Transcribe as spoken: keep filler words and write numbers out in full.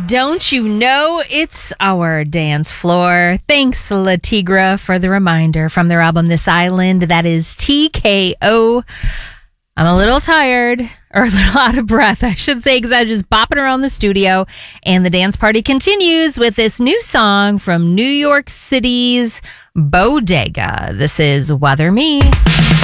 don't you know it's our dance floor? Thanks, La Tigra, for the reminder from their album This Island. That is T K O. I'm a little tired, or a little out of breath, I should say, because I was just bopping around the studio. And the dance party continues with this new song from New York City's Bodega. This is Weather Me.